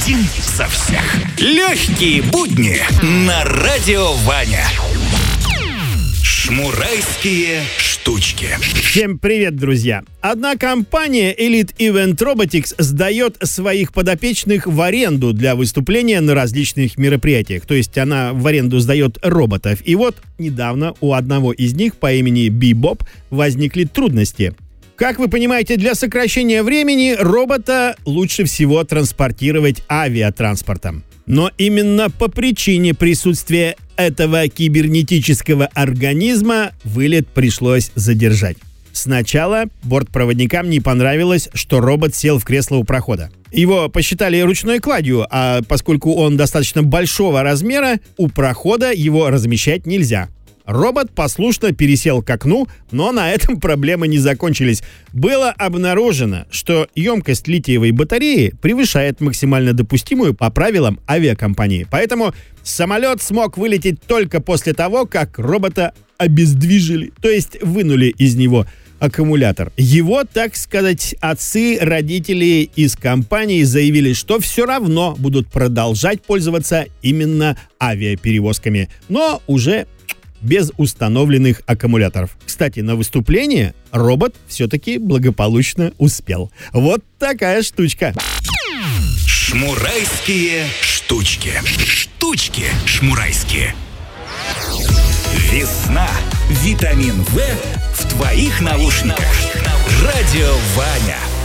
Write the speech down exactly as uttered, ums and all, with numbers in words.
Один за всех. Легкие будни на Радио Ваня. Шмурайские штучки. Всем привет, друзья! Одна компания Elite Event Robotics сдает своих подопечных в аренду для выступления на различных мероприятиях. То есть она в аренду сдает роботов. И вот недавно у одного из них по имени Бибоп возникли трудности. Как вы понимаете, для сокращения времени робота лучше всего транспортировать авиатранспортом. Но именно по причине присутствия этого кибернетического организма вылет пришлось задержать. Сначала бортпроводникам не понравилось, что робот сел в кресло у прохода. Его посчитали ручной кладью, а поскольку он достаточно большого размера, у прохода его размещать нельзя. Робот послушно пересел к окну, но на этом проблемы не закончились. Было обнаружено, что емкость литиевой батареи превышает максимально допустимую по правилам авиакомпании. Поэтому самолет смог вылететь только после того, как робота обездвижили, то есть вынули из него аккумулятор. Его, так сказать, отцы, родители из компании заявили, что все равно будут продолжать пользоваться именно авиаперевозками, но уже без установленных аккумуляторов. Кстати, на выступление робот все-таки благополучно успел. Вот такая штучка. Шмурайские штучки. Штучки шмурайские. Весна. Витамин В в твоих наушниках. Радио Ваня.